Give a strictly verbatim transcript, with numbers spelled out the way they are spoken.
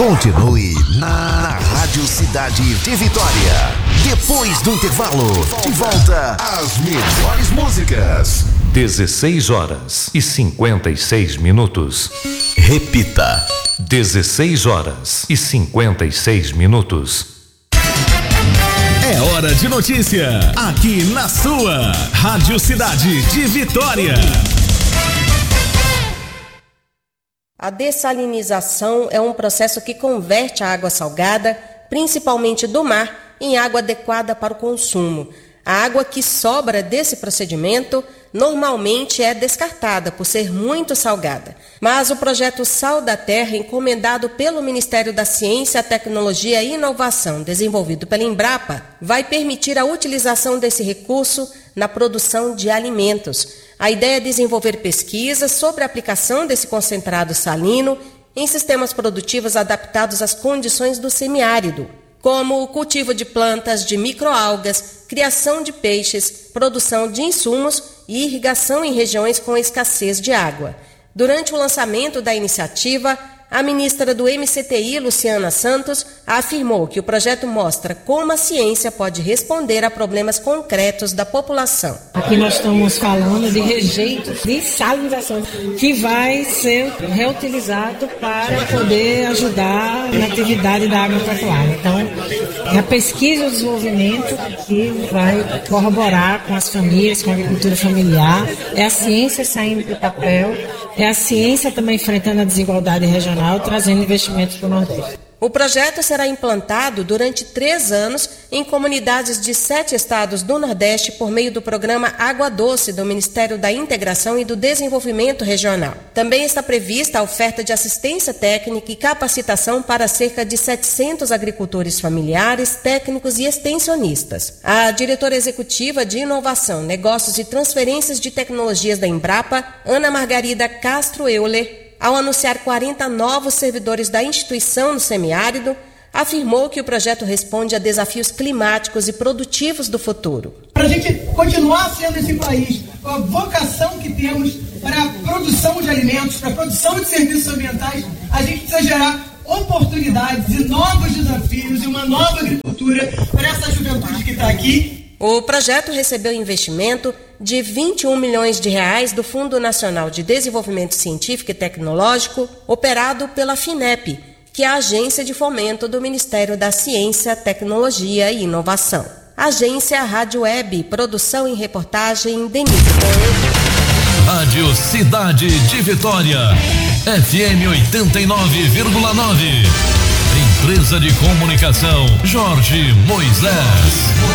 Continue na, na Rádio Cidade de Vitória. Depois do intervalo, de volta às melhores músicas. dezesseis horas e cinquenta e seis minutos. Repita. dezesseis horas e cinquenta e seis minutos. É hora de notícia, aqui na sua Rádio Cidade de Vitória. A dessalinização é um processo que converte a água salgada, principalmente do mar, em água adequada para o consumo. A água que sobra desse procedimento normalmente é descartada por ser muito salgada. Mas o projeto Sal da Terra, encomendado pelo Ministério da Ciência, Tecnologia e Inovação, desenvolvido pela Embrapa, vai permitir a utilização desse recurso na produção de alimentos. A ideia é desenvolver pesquisas sobre a aplicação desse concentrado salino em sistemas produtivos adaptados às condições do semiárido, como o cultivo de plantas de microalgas, criação de peixes, produção de insumos e irrigação em regiões com escassez de água. Durante o lançamento da iniciativa, a ministra do M C T I, Luciana Santos, afirmou que o projeto mostra como a ciência pode responder a problemas concretos da população. Aqui nós estamos falando de rejeito de salinização, que vai ser reutilizado para poder ajudar na atividade da agropecuária. Então, é a pesquisa e o desenvolvimento que vai corroborar com as famílias, com a agricultura familiar. É a ciência saindo do papel, é a ciência também enfrentando a desigualdade regional, trazendo investimentos para o Nordeste. O projeto será implantado durante três anos em comunidades de sete estados do Nordeste por meio do programa Água Doce do Ministério da Integração e do Desenvolvimento Regional. Também está prevista a oferta de assistência técnica e capacitação para cerca de setecentos agricultores familiares, técnicos e extensionistas. A diretora executiva de Inovação, Negócios e Transferências de Tecnologias da Embrapa, Ana Margarida Castro Euler, ao anunciar quarenta novos servidores da instituição no semiárido, afirmou que o projeto responde a desafios climáticos e produtivos do futuro. Para a gente continuar sendo esse país, com a vocação que temos para a produção de alimentos, para a produção de serviços ambientais, a gente precisa gerar oportunidades e novos desafios e uma nova agricultura para essa juventude que está aqui. O projeto recebeu investimento de vinte e um milhões de reais do Fundo Nacional de Desenvolvimento Científico e Tecnológico, operado pela FINEP, que é a agência de fomento do Ministério da Ciência, Tecnologia e Inovação. Agência Rádio Web, produção e reportagem Denise. Rádio Cidade de Vitória, F M oitenta e nove vírgula nove. Empresa de Comunicação Jorge Moisés.